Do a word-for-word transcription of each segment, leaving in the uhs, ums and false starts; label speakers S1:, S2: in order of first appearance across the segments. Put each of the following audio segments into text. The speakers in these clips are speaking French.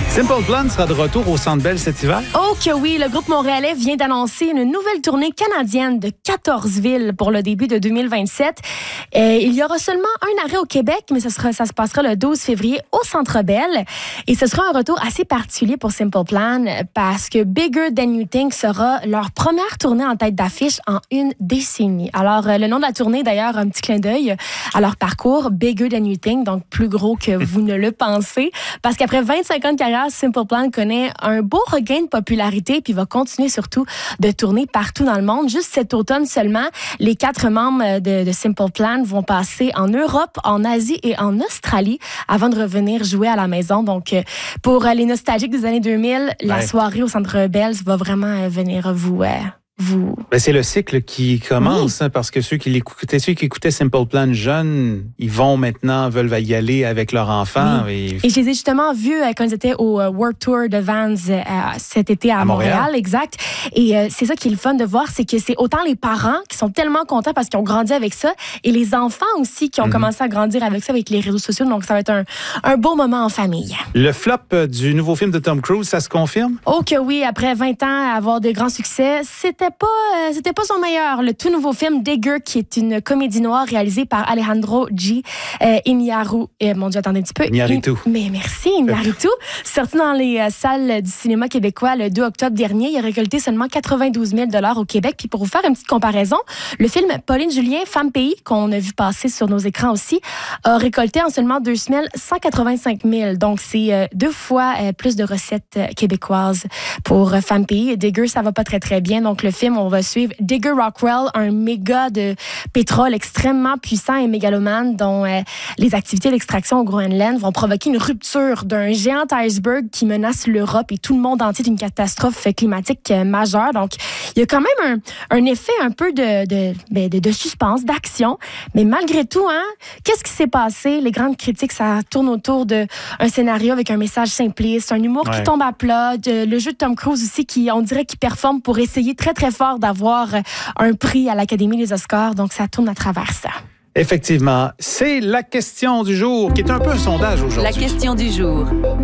S1: Simple Plan sera de retour au Centre Bell cet hiver?
S2: Oh que oui, le groupe montréalais vient d'annoncer une nouvelle tournée canadienne de quatorze villes pour le début de deux mille vingt-sept. Euh, il y aura seulement un arrêt au Québec, mais ça, sera, ça se passera le douze février au Centre Bell. Et ce sera un retour assez particulier pour Simple Plan parce que Bigger Than You Think sera leur première tournée en tête d'affiche en une décennie. Alors, le nom de la tournée, d'ailleurs, un petit clin d'œil à leur parcours, Bigger Than You Think, donc plus gros que vous ne le pensez. Parce qu'après vingt-cinq ans de carrière, Simple Plan connaît un beau regain de popularité puis va continuer surtout de tourner partout dans le monde. Juste cet automne seulement, les quatre membres de, de Simple Plan vont passer en Europe, en Asie et en Australie avant de revenir jouer à la maison. Donc, pour les nostalgiques des années deux mille, ouais. La soirée au Centre Bell va vraiment venir vous... Euh, Vous...
S1: Ben, c'est le cycle qui commence, oui. hein, parce que ceux qui l'écoutaient, ceux qui écoutaient Simple Plan jeunes, ils vont maintenant, veulent y aller avec leurs enfants.
S2: Oui. Et... et je les ai justement vus euh, quand ils étaient au euh, World Tour de Vans euh, cet été à, à Montréal. Montréal, exact. Et euh, c'est ça qui est le fun de voir, c'est que c'est autant les parents qui sont tellement contents parce qu'ils ont grandi avec ça, et les enfants aussi qui ont mm-hmm. commencé à grandir avec ça, avec les réseaux sociaux. Donc, ça va être un, un beau moment en famille.
S1: Le flop du nouveau film de Tom Cruise, ça se confirme?
S2: Oh que oui, après vingt ans, avoir de grands succès, c'était Pas, euh, c'était pas son meilleur. Le tout nouveau film Digger, qui est une comédie noire réalisée par Alejandro G. Euh, Iñárritu. Euh, mon Dieu, attendez un petit peu.
S1: Iñárritu.
S2: In... Mais merci, Iñárritu. Sorti dans les euh, salles du cinéma québécois le deux octobre dernier, il a récolté seulement quatre-vingt-douze mille dollars au Québec. Puis pour vous faire une petite comparaison, le film Pauline Julien, Femme Pays, qu'on a vu passer sur nos écrans aussi, a récolté en seulement deux semaines cent quatre-vingt-cinq mille. Donc c'est euh, deux fois euh, plus de recettes euh, québécoises pour euh, Femme Pays. Digger, ça va pas très très bien. Donc le film, on va suivre Digger Rockwell, un méga de pétrole extrêmement puissant et mégalomane dont euh, les activités d'extraction au Groenland vont provoquer une rupture d'un géant iceberg qui menace l'Europe et tout le monde entier d'une catastrophe climatique euh, majeure. Donc, il y a quand même un, un effet un peu de, de, de, de suspense, d'action. Mais malgré tout, hein, qu'est-ce qui s'est passé? Les grandes critiques, ça tourne autour d'un scénario avec un message simpliste, un humour ouais. qui tombe à plat, de, le jeu de Tom Cruise aussi qui, on dirait, qui performe pour essayer très, très fort d'avoir un prix à l'Académie des Oscars. Donc, ça tourne à travers ça.
S1: Effectivement. C'est la question du jour, qui est un peu un sondage aujourd'hui.
S3: La question du jour.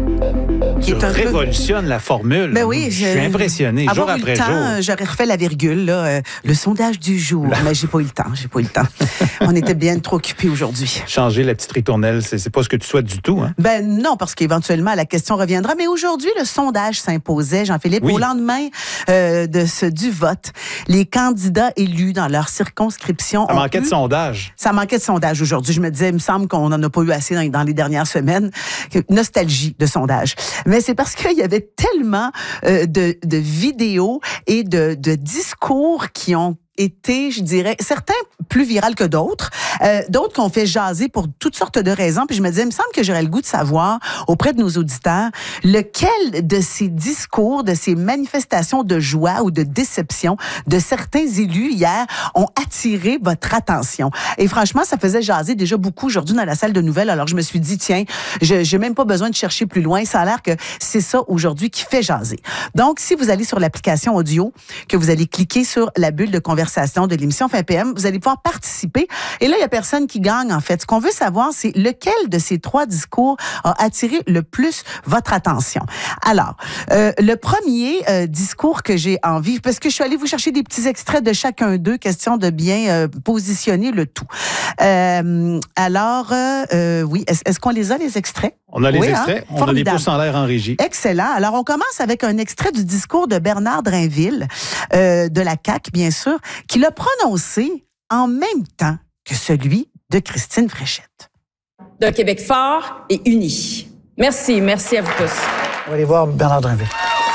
S1: Qui est un révolutionne peu... la formule.
S4: Ben oui,
S1: je suis impressionné, jour après
S4: le temps,
S1: jour.
S4: J'aurais refait la virgule, là, euh, le sondage du jour. Là. Mais j'ai pas eu le temps, j'ai pas eu le temps. On était bien trop occupés aujourd'hui.
S1: Changer la petite ritournelle, c'est, c'est pas ce que tu souhaites du tout, hein?
S4: Ben non, parce qu'éventuellement, la question reviendra. Mais aujourd'hui, le sondage s'imposait, Jean-Philippe, oui. Au lendemain euh, de ce, du vote. Les candidats élus dans leur circonscription...
S1: Ça manquait eu... de sondage.
S4: Ça manquait de sondage aujourd'hui. Je me disais, il me semble qu'on n'en a pas eu assez dans, dans les dernières semaines. Nostalgie de sondage. Mais c'est parce qu'il y avait tellement euh, de, de vidéos et de, de discours qui ont été, je dirais, certains plus virales que d'autres, euh, d'autres qu'on fait jaser pour toutes sortes de raisons. Puis je me disais, il me semble que j'aurais le goût de savoir auprès de nos auditeurs lequel de ces discours, de ces manifestations de joie ou de déception de certains élus hier ont attiré votre attention. Et franchement, ça faisait jaser déjà beaucoup aujourd'hui dans la salle de nouvelles. Alors je me suis dit, tiens, je j'ai même pas besoin de chercher plus loin. Ça a l'air que c'est ça aujourd'hui qui fait jaser. Donc, si vous allez sur l'application audio, que vous allez cliquer sur la bulle de conversation de l'émission Fin P M, vous allez pouvoir participer. Et là, il y a personne qui gagne, en fait. Ce qu'on veut savoir, c'est lequel de ces trois discours a attiré le plus votre attention. Alors, euh, le premier euh, discours que j'ai envie, parce que je suis allée vous chercher des petits extraits de chacun d'eux, question de bien euh, positionner le tout. Euh, alors, euh, oui, est-ce, est-ce qu'on les a, les extraits?
S1: On a les
S4: oui,
S1: extraits,
S4: hein?
S1: On Formidable. A les pouces en l'air en régie.
S4: Excellent. Alors, on commence avec un extrait du discours de Bernard Drinville, euh, de la C A Q, bien sûr, qui l'a prononcé en même temps que celui de Christine Fréchette.
S5: D'un Québec fort et uni. Merci, merci à vous tous.
S6: On va aller voir Bernard Drinville.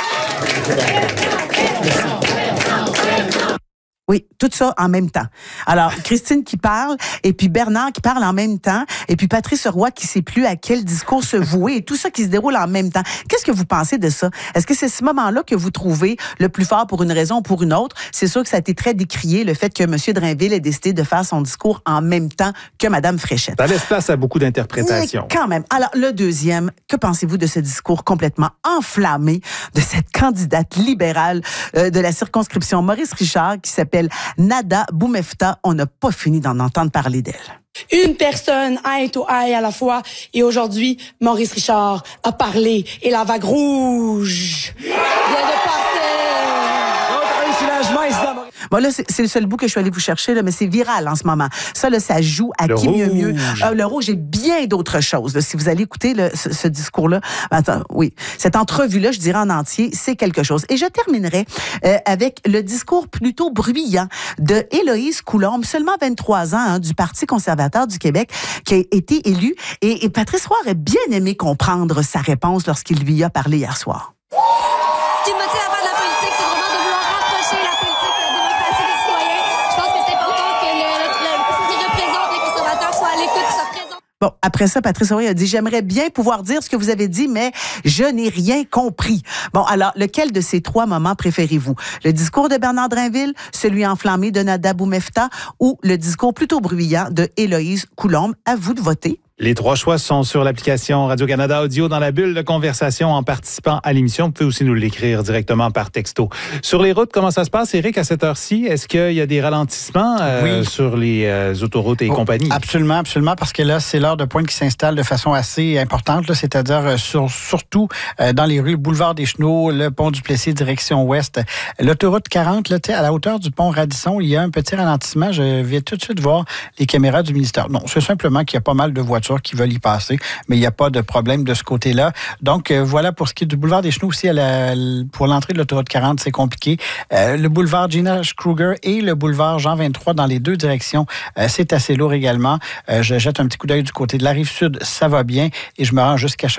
S4: Oui, tout ça en même temps. Alors, Christine qui parle, et puis Bernard qui parle en même temps, et puis Patrice Roy qui ne sait plus à quel discours se vouer, et tout ça qui se déroule en même temps. Qu'est-ce que vous pensez de ça? Est-ce que c'est ce moment-là que vous trouvez le plus fort pour une raison ou pour une autre? C'est sûr que ça a été très décrié, le fait que M. Drinville ait décidé de faire son discours en même temps que Mme Fréchette.
S1: Ça laisse place à beaucoup d'interprétations.
S4: Mais quand même. Alors, le deuxième, que pensez-vous de ce discours complètement enflammé de cette candidate libérale euh, de la circonscription Maurice Richard qui s'appelle s'appelle Nada Boumefta. On n'a pas fini d'en entendre parler d'elle.
S3: Une personne, eye to eye à la fois. Et aujourd'hui, Maurice Richard a parlé et la vague rouge vient de passer.
S4: Bon, là, c'est, c'est le seul bout que je suis allée vous chercher, là, mais c'est viral en ce moment. Ça, là, ça joue à
S1: le
S4: qui
S1: rouge.
S4: mieux mieux. Euh, le rouge et bien d'autres choses. Là. Si vous allez écouter là, ce, ce discours-là, attends, oui, cette entrevue-là, je dirais en entier, c'est quelque chose. Et je terminerai euh, avec le discours plutôt bruyant de Héloïse Coulombe, seulement vingt-trois ans, hein, du Parti conservateur du Québec, qui a été élu. Et, et Patrice Roy aurait bien aimé comprendre sa réponse lorsqu'il lui a parlé hier soir.
S7: Ce qui me motive à faire de la politique, c'est vraiment de vouloir rapprocher la politique de la démocratie des citoyens. Je pense que c'est important que le, le, le, ce qui représente les conservateurs soit à l'écoute, soit présent. Bon,
S4: après ça, Patrice Roy a dit « J'aimerais bien pouvoir dire ce que vous avez dit, mais je n'ai rien compris. » Bon, alors, lequel de ces trois moments préférez-vous? Le discours de Bernard Drinville, celui enflammé de Nada Boumefta ou le discours plutôt bruyant de Héloïse Coulombe? À vous de voter.
S1: Les trois choix sont sur l'application Radio-Canada Audio dans la bulle de conversation en participant à l'émission. Vous pouvez aussi nous l'écrire directement par texto. Sur les routes, comment ça se passe, Éric, à cette heure-ci? Est-ce qu'il y a des ralentissements euh, oui. sur les euh, autoroutes et
S8: oh,
S1: compagnie?
S8: Absolument, absolument, parce que là, c'est l'heure de pointe qui s'installe de façon assez importante, là, c'est-à-dire euh, sur, surtout euh, dans les rues, le boulevard des Chenaux, le pont du Plessis, direction ouest. L'autoroute quarante, là, à la hauteur du pont Radisson, il y a un petit ralentissement. Je viens tout de suite voir les caméras du ministère. Non, c'est simplement qu'il y a pas mal de voitures qui veulent y passer, mais il n'y a pas de problème de ce côté-là. Donc, euh, voilà pour ce qui est du boulevard des Chenaux aussi, à la, pour l'entrée de l'autoroute quarante, c'est compliqué. Euh, le boulevard Gina Kruger et le boulevard Jean vingt-trois dans les deux directions, euh, c'est assez lourd également. Euh, je jette un petit coup d'œil du côté de la Rive-Sud, ça va bien, et je me rends jusqu'à